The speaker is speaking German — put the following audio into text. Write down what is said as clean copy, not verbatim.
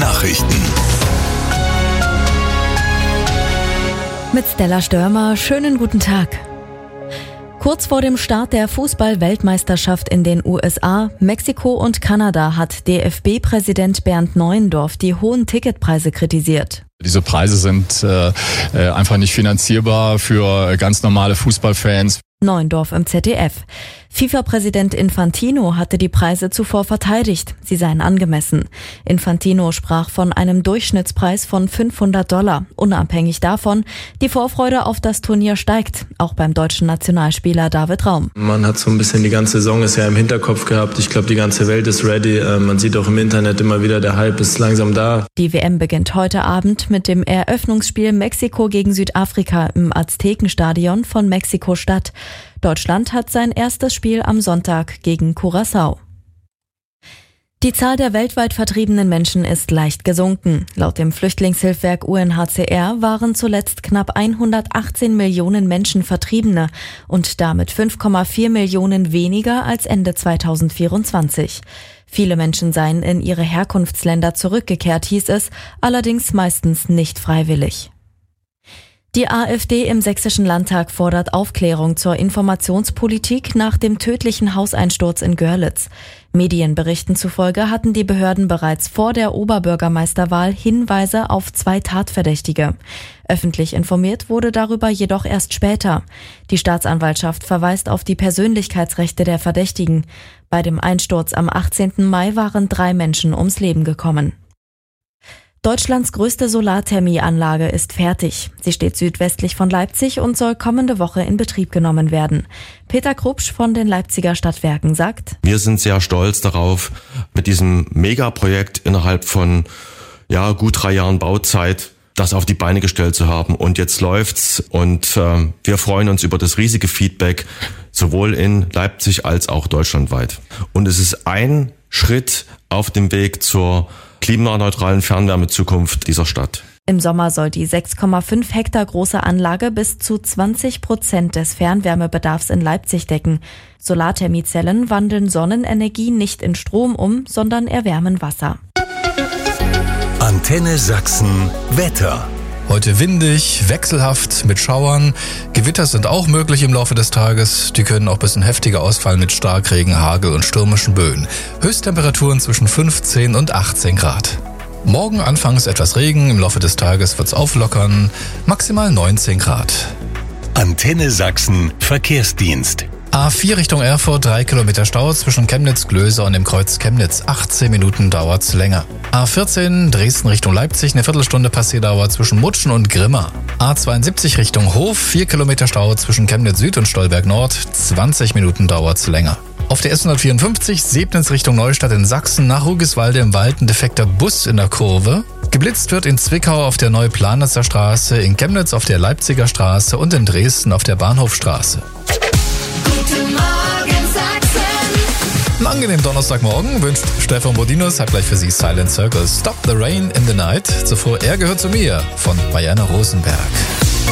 Nachrichten. Mit Stella Störmer, schönen guten Tag. Kurz vor dem Start der Fußball-Weltmeisterschaft in den USA, Mexiko und Kanada hat DFB-Präsident Bernd Neuendorf die hohen Ticketpreise kritisiert. Diese Preise sind einfach nicht finanzierbar für ganz normale Fußballfans. Neuendorf im ZDF. FIFA-Präsident Infantino hatte die Preise zuvor verteidigt. Sie seien angemessen. Infantino sprach von einem Durchschnittspreis von $500. Unabhängig davon, die Vorfreude auf das Turnier steigt. Auch beim deutschen Nationalspieler David Raum. Man hat so ein bisschen die ganze Saison ist ja im Hinterkopf gehabt. Ich glaube, die ganze Welt ist ready. Man sieht auch im Internet immer wieder, der Hype ist langsam da. Die WM beginnt heute Abend mit dem Eröffnungsspiel Mexiko gegen Südafrika im Aztekenstadion von Mexiko-Stadt. Deutschland hat sein erstes Spiel am Sonntag gegen Curaçao. Die Zahl der weltweit vertriebenen Menschen ist leicht gesunken. Laut dem Flüchtlingshilfswerk UNHCR waren zuletzt knapp 118 Millionen Menschen Vertriebene und damit 5,4 Millionen weniger als Ende 2024. Viele Menschen seien in ihre Herkunftsländer zurückgekehrt, hieß es, allerdings meistens nicht freiwillig. Die AfD im Sächsischen Landtag fordert Aufklärung zur Informationspolitik nach dem tödlichen Hauseinsturz in Görlitz. Medienberichten zufolge hatten die Behörden bereits vor der Oberbürgermeisterwahl Hinweise auf 2 Tatverdächtige. Öffentlich informiert wurde darüber jedoch erst später. Die Staatsanwaltschaft verweist auf die Persönlichkeitsrechte der Verdächtigen. Bei dem Einsturz am 18. Mai waren 3 Menschen ums Leben gekommen. Deutschlands größte Solarthermieanlage ist fertig. Sie steht südwestlich von Leipzig und soll kommende Woche in Betrieb genommen werden. Peter Krupsch von den Leipziger Stadtwerken sagt: Wir sind sehr stolz darauf, mit diesem Megaprojekt innerhalb von gut 3 Jahren Bauzeit das auf die Beine gestellt zu haben. Und jetzt läuft's und wir freuen uns über das riesige Feedback, sowohl in Leipzig als auch deutschlandweit. Und es ist ein Schritt auf dem Weg zur klimaneutralen Fernwärmezukunft dieser Stadt. Im Sommer soll die 6,5 Hektar große Anlage bis zu 20% des Fernwärmebedarfs in Leipzig decken. Solarthermiezellen wandeln Sonnenenergie nicht in Strom um, sondern erwärmen Wasser. Antenne Sachsen Wetter. Heute windig, wechselhaft mit Schauern. Gewitter sind auch möglich im Laufe des Tages. Die können auch ein bisschen heftiger ausfallen mit Starkregen, Hagel und stürmischen Böen. Höchsttemperaturen zwischen 15 und 18 Grad. Morgen anfangs etwas Regen, im Laufe des Tages wird's auflockern. Maximal 19 Grad. Antenne Sachsen Verkehrsdienst. A4 Richtung Erfurt, 3 Kilometer Stau zwischen Chemnitz-Glöser und dem Kreuz Chemnitz. 18 Minuten dauert's länger. A14 Dresden Richtung Leipzig, eine Viertelstunde Passierdauer zwischen Mutschen und Grimma. A72 Richtung Hof, 4 Kilometer Stau zwischen Chemnitz Süd und Stolberg Nord. 20 Minuten dauert's länger. Auf der S154 Sebnitz Richtung Neustadt in Sachsen, nach Rugiswalde im Wald ein defekter Bus in der Kurve. Geblitzt wird in Zwickau auf der Neuplanitzer Straße, in Chemnitz auf der Leipziger Straße und in Dresden auf der Bahnhofstraße. Einen angenehmen Donnerstagmorgen wünscht Stefan Bodinus, hat gleich für Sie Silent Circle Stop the Rain in the Night. Zuvor Er gehört zu mir von Marianne Rosenberg.